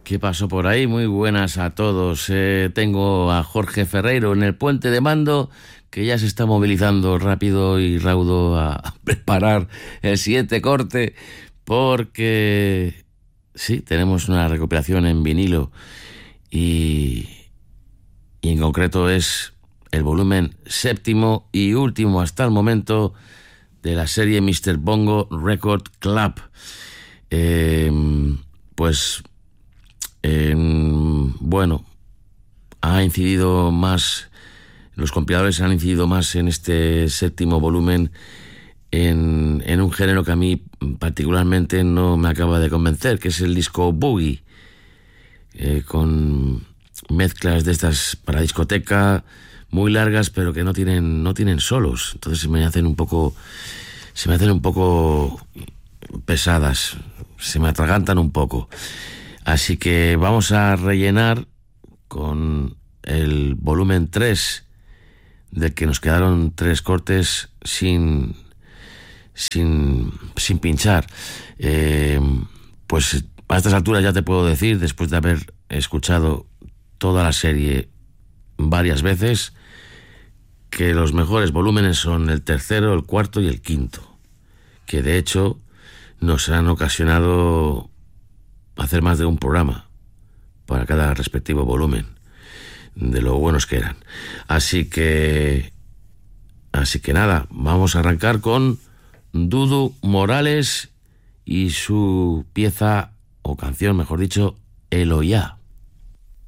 ¿Qué pasó por ahí? Muy buenas a todos. Tengo a Jorge Ferreiro en el puente de mando, que ya se está movilizando rápido y raudo a preparar el siguiente corte, porque sí, tenemos una recopilación en vinilo y en concreto es el volumen séptimo y último hasta el momento de la serie Mr. Bongo Record Club. Bueno, ha incidido más, los compiladores han incidido más en este séptimo volumen en un género que a mí particularmente no me acaba de convencer, que es el disco boogie, con mezclas de estas para discoteca muy largas, pero que no tienen solos. Entonces se me hacen un poco pesadas, se me atragantan un poco. Así que vamos a rellenar con el volumen 3, del que nos quedaron 3 cortes sin pinchar. Pues a estas alturas ya te puedo decir, después de haber escuchado toda la serie varias veces, que los mejores volúmenes son el tercero, el cuarto y el quinto, que de hecho nos han ocasionado hacer más de un programa para cada respectivo volumen, de lo buenos que eran. Así que nada, vamos a arrancar con Dudu Morales y su pieza, o canción mejor dicho, Eloya.